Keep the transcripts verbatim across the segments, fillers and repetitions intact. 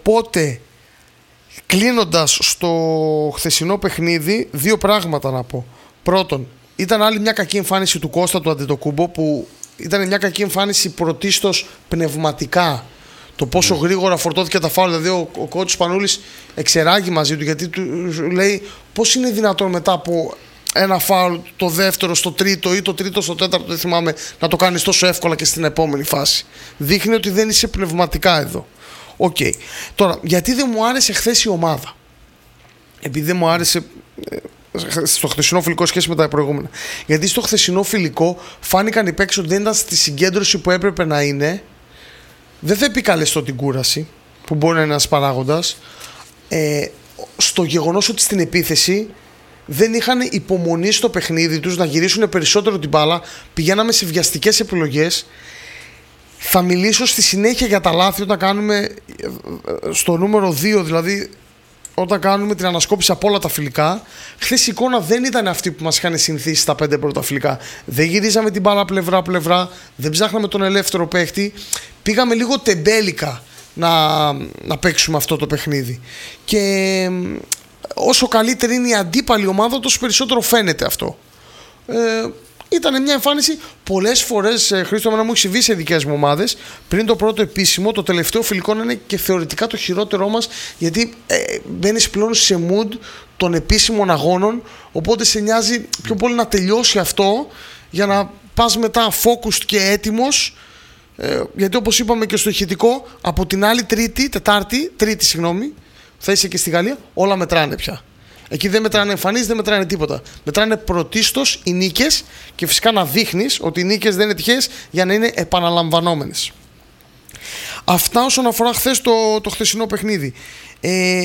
Οπότε, κλείνοντας στο χθεσινό παιχνίδι, δύο πράγματα να πω. Πρώτον, ήταν άλλη μια κακή εμφάνιση του Κώστα του Αντετοκούμπο, που ήταν μια κακή εμφάνιση πρωτίστως πνευματικά. Το πόσο γρήγορα φορτώθηκε τα φάουλ. Δηλαδή, ο, ο κότσος Πανούλης εξεράγει μαζί του, γιατί του λέει πώς είναι δυνατόν μετά από ένα φάουλ, το δεύτερο στο τρίτο ή το τρίτο στο τέταρτο, δεν θυμάμαι, να το κάνεις τόσο εύκολα και στην επόμενη φάση. Δείχνει ότι δεν είσαι πνευματικά εδώ. Οκ. Okay. Τώρα, γιατί δεν μου άρεσε χθες η ομάδα? Επειδή δεν μου άρεσε στο χθεσινό φιλικό σχέση με τα προηγούμενα. Γιατί στο χθεσινό φιλικό φάνηκαν οι παίκτες ότι δεν ήταν στη συγκέντρωση που έπρεπε να είναι. Δεν θα επικαλεστώ την κούραση, που μπορεί να είναι ένας παράγοντας. Ε, στο γεγονός ότι στην επίθεση δεν είχαν υπομονή στο παιχνίδι τους να γυρίσουν περισσότερο την μπάλα, πηγαίναμε σε βιαστικές επιλογές. Θα μιλήσω στη συνέχεια για τα λάθη όταν κάνουμε στο νούμερο δύο, δηλαδή όταν κάνουμε την ανασκόπηση από όλα τα φιλικά. Χθες η εικόνα δεν ήταν αυτή που μας είχαν συνηθίσει στα πέντε πρώτα φιλικά. Δεν γυρίζαμε την μπάλα πλευρά-πλευρά, δεν ψάχναμε τον ελεύθερο παίχτη. Πήγαμε λίγο τεμπέλικα να, να παίξουμε αυτό το παιχνίδι. Και όσο καλύτερη είναι η αντίπαλη ομάδα, τόσο περισσότερο φαίνεται αυτό. Ε, Ήταν μια εμφάνιση πολλές φορές, Χρήστο, να μου έχει συμβεί σε δικές μου ομάδες. Πριν το πρώτο επίσημο, το τελευταίο φιλικό είναι και θεωρητικά το χειρότερό μας, γιατί ε, μπαίνεις πλέον σε mood των επίσημων αγώνων. Οπότε σε νοιάζει πιο πολύ να τελειώσει αυτό για να πας μετά focused και έτοιμος. Ε, γιατί όπως είπαμε και στο ηχητικό, από την άλλη Τρίτη, Τετάρτη, Τρίτη, συγγνώμη, θα είσαι και στη Γαλλία, όλα μετράνε πια. Εκεί δεν μετράνε εμφανίσεις, δεν μετράνε τίποτα. Μετράνε πρωτίστως οι νίκες και φυσικά να δείχνεις ότι οι νίκες δεν είναι τυχαίες για να είναι επαναλαμβανόμενες. Αυτά όσον αφορά χθες το, το χθεσινό παιχνίδι. Ε,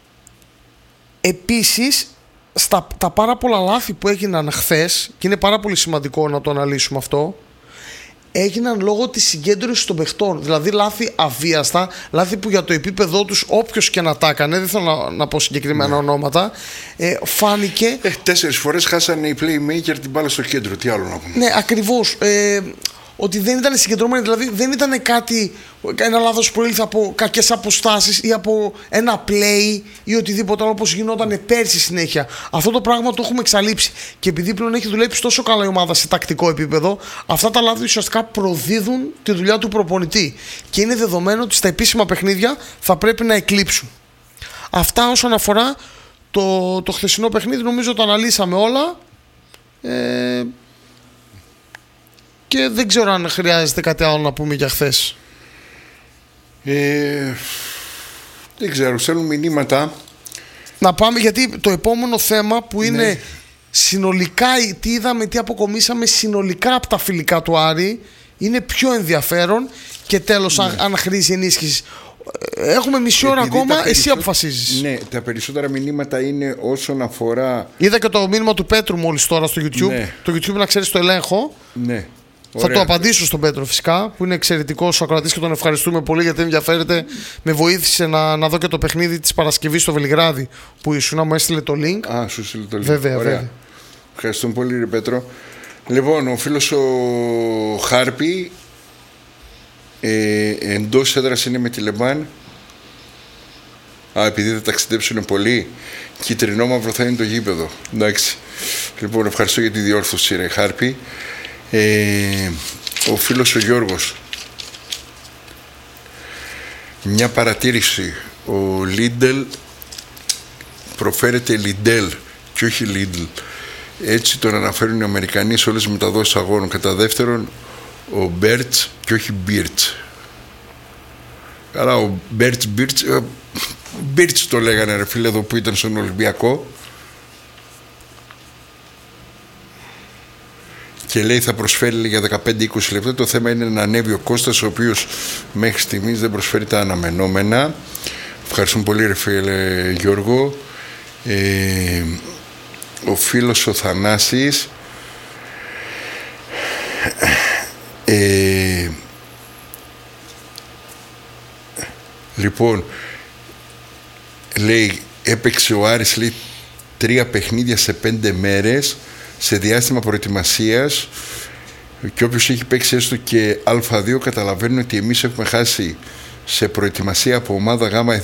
επίσης, στα, τα πάρα πολλά λάθη που έγιναν χθες, και είναι πάρα πολύ σημαντικό να το αναλύσουμε αυτό, έγιναν λόγω της συγκέντρωσης των παιχτών. Δηλαδή λάθη αβίαστα, λάθη που για το επίπεδό τους όποιος και να τα έκανε, δεν θέλω να, να πω συγκεκριμένα ναι. ονόματα, ε, φάνηκε... Ε, τέσσερις φορές χάσανε οι playmaker την μπάλα στο κέντρο, τι άλλο να πούμε. Ναι, ακριβώς. Ε, ότι δεν ήταν συγκεντρωμένοι, δηλαδή δεν ήταν κάτι, ένα λάθος που ήλθε από κακές αποστάσεις ή από ένα play ή οτιδήποτε άλλο, όπως γινόταν πέρσι συνέχεια. Αυτό το πράγμα το έχουμε εξαλείψει. Και επειδή πλέον έχει δουλέψει τόσο καλά η ομάδα σε τακτικό επίπεδο, αυτά τα λάθη ουσιαστικά προδίδουν τη δουλειά του προπονητή. Και είναι δεδομένο ότι στα επίσημα παιχνίδια θα πρέπει να εκλείψουν. Αυτά όσον αφορά το, το χθεσινό παιχνίδι, νομίζω το αναλύσαμε όλα. Ε, Και δεν ξέρω αν χρειάζεται κάτι άλλο να πούμε για χθες. Ε, δεν ξέρω, στέλνουν μηνύματα. Να πάμε, γιατί το επόμενο θέμα που είναι ναι. συνολικά, τι είδαμε, τι αποκομίσαμε συνολικά από τα φιλικά του Άρη, είναι πιο ενδιαφέρον. Και τέλος, ναι. αν, αν χρήζει ενίσχυση. Έχουμε μισή ώρα ακόμα, περισσότερο... εσύ αποφασίζεις. Ναι, τα περισσότερα μηνύματα είναι όσον αφορά... Είδα και το μήνυμα του Πέτρου μόλις τώρα στο YouTube. Ναι. Το YouTube, να ξέρεις, το ελέγχω. Ναι. Θα Ωραία. το απαντήσω στον Πέτρο φυσικά, που είναι εξαιρετικός ο ακροατής και τον ευχαριστούμε πολύ γιατί ενδιαφέρεται. Με βοήθησε να, να δω και το παιχνίδι της Παρασκευής στο Βελιγράδι που ήσουν, μου έστειλε το link. Α, σου έστειλε το link. Βέβαια, Ωραία. βέβαια. Ευχαριστούμε πολύ, ρε Πέτρο. Λοιπόν, ο φίλος ο Χάρπη ε, εντός έδρας είναι με τη Λεμπάν. Α, επειδή θα ταξιδέψουν πολύ, κυτρινό μαύρο θα είναι το γήπεδο. Εντάξει. Λοιπόν, ευχαριστώ για τη διόρθωση, ρε Χάρπη. Ε, ο φίλος ο Γιώργος, μια παρατήρηση, ο Λίντελ προφέρεται Λιντέλ και όχι Λίντλ, έτσι τον αναφέρουν οι Αμερικανοί σε όλες τις μεταδόσεις αγώνων. Κατά δεύτερον, ο Μπέρτς και όχι Μπίρτς. Καλά, ο Μπέρτς Μπίρτς Μπίρτς το λέγανε, ρε φίλε, εδώ που ήταν στον Ολυμπιακό. Και λέει θα προσφέρει για δεκαπέντε με είκοσι λεπτά. Το θέμα είναι να ανέβει ο Κώστας, ο οποίος μέχρι στιγμής δεν προσφέρει τα αναμενόμενα. Ευχαριστούμε πολύ, ρε φίλε Γιώργο. Ε, ο φίλος ο Θανάσης ε, λοιπόν λέει έπαιξε ο Άρης, λέει, τρία παιχνίδια σε πέντε μέρες σε διάστημα προετοιμασίας, και όποιος έχει παίξει έστω και Α2 καταλαβαίνει ότι εμείς έχουμε χάσει σε προετοιμασία από ομάδα Γ